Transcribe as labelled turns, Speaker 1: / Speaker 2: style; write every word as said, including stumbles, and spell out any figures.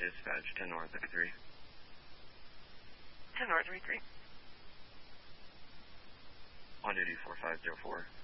Speaker 1: Dispatch, ten North thirty-three.
Speaker 2: ten North thirty-three.
Speaker 1: On duty four five zero four.